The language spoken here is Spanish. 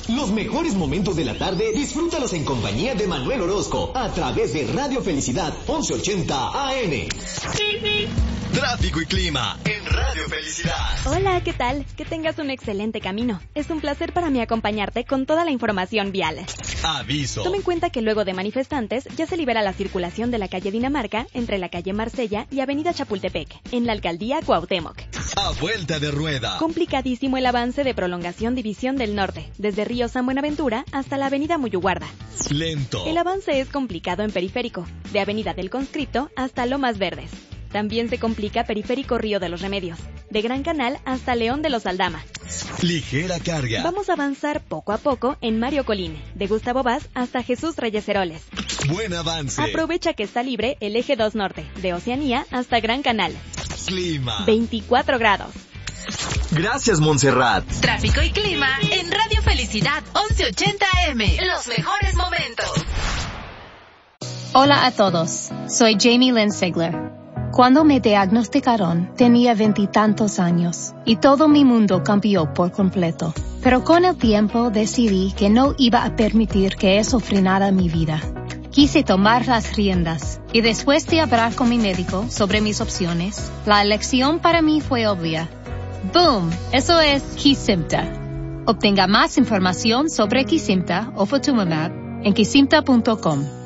Los mejores momentos de la tarde, disfrútalos en compañía de Manuel Orozco, a través de Radio Felicidad 1180 AM. Tráfico y clima en Radio Felicidad. Hola, ¿qué tal? Que tengas un excelente camino. Es un placer para mí acompañarte con toda la información vial. Aviso. Toma en cuenta que luego de manifestantes ya se libera la circulación de la calle Dinamarca entre la calle Marsella y avenida Chapultepec, en la alcaldía Cuauhtémoc. A vuelta de rueda. Complicadísimo el avance de prolongación División del Norte, desde Río San Buenaventura hasta la avenida Muyuguarda. Lento. El avance es complicado en Periférico, de avenida del Conscripto hasta Lomas Verdes. También se complica Periférico Río de los Remedios, de Gran Canal hasta León de los Aldama. Ligera carga. Vamos a avanzar poco a poco en Mario Colín, de Gustavo Vaz hasta Jesús Reyes Heroles. Buen avance. Aprovecha que está libre el eje 2 Norte, de Oceanía hasta Gran Canal. Clima. 24 grados. Gracias, Montserrat. Tráfico y clima en Radio Felicidad 1180 AM. Los mejores momentos. Hola a todos, soy Jamie Lynn Sigler. Cuando me diagnosticaron, tenía 20 y tantos años, y todo mi mundo cambió por completo. Pero con el tiempo decidí que no iba a permitir que eso frenara mi vida. Quise tomar las riendas, y después de hablar con mi médico sobre mis opciones, la elección para mí fue obvia. ¡Boom! Eso es Kesimpta. Obtenga más información sobre Kesimpta o Ofatumumab en kesimpta.com.